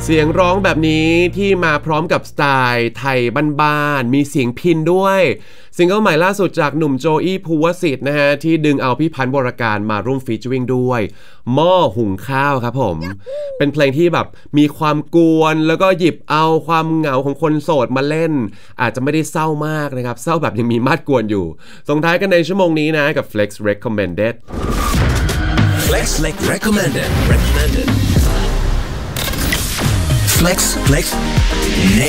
เสียงร้องแบบนี้ที่มาพร้อมกับสไตล์ไทยบ้านๆมีเสียงพินด้วยซิงเกิลใหม่ล่าสุดจากหนุ่มโจอี้ภูวสิทธิ์นะฮะที่ดึงเอาพี่พันธ์วรการมาร่วมฟีเจอริ่งด้วยหม้อหุงข้าวครับผมเป็นเพลงที่แบบมีความกวนแล้วก็หยิบเอาความเหงาของคนโสดมาเล่นอาจจะไม่ได้เศร้ามากนะครับเศร้าแบบยังมีมาดกวนอยู่ส่งท้ายกันในชั่วโมงนี้นะกับ Flex Recommended Flex Recommended Flex